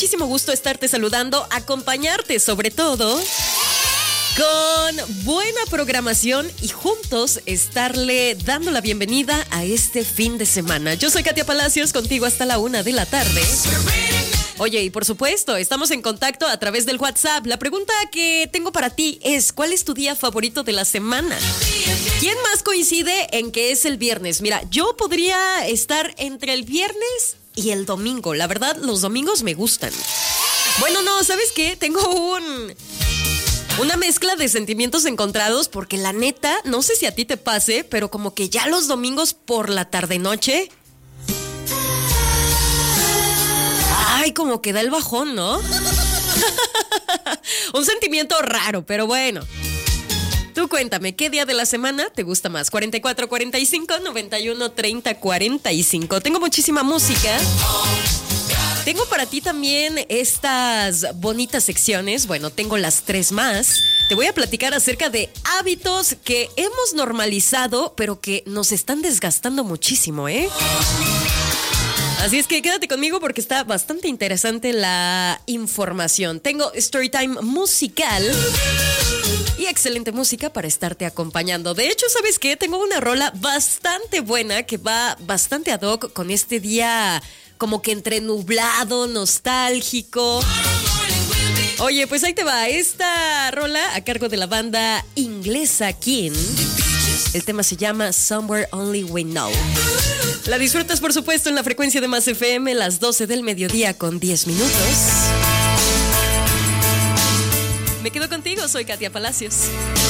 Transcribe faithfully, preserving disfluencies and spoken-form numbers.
muchísimo gusto estarte saludando, acompañarte sobre todo con buena programación y juntos estarle dando la bienvenida a este fin de semana. Yo soy Katia Palacios, contigo hasta la una de la tarde. Oye, y por supuesto, estamos en contacto a través del WhatsApp. La pregunta que tengo para ti es, ¿cuál es tu día favorito de la semana? ¿Quién más coincide en que es el viernes? Mira, yo podría estar entre el viernes y el domingo. La verdad, los domingos me gustan. Bueno, no, ¿sabes qué? Tengo un... una mezcla de sentimientos encontrados porque la neta, no sé si a ti te pase, pero como que ya los domingos por la tarde-noche... ay, como que da el bajón, ¿no? Un sentimiento raro, pero bueno. Tú cuéntame, ¿qué día de la semana te gusta más? cuarenta y cuatro, cuarenta y cinco, noventa y uno, treinta, cuarenta y cinco. Tengo muchísima música. Tengo para ti también estas bonitas secciones. Bueno, tengo las tres más. Te voy a platicar acerca de hábitos que hemos normalizado, pero que nos están desgastando muchísimo, ¿eh? Así es que quédate conmigo porque está bastante interesante la información. Tengo Storytime musical y excelente música para estarte acompañando. De hecho, ¿sabes qué? Tengo una rola bastante buena que va bastante ad hoc con este día como que entre nublado, nostálgico. Oye, pues ahí te va. Esta rola a cargo de la banda inglesa King. El tema se llama Somewhere Only We Know. La disfrutas, por supuesto, en la frecuencia de Más F M, las doce del mediodía con diez minutos. Me quedo contigo, soy Katia Palacios.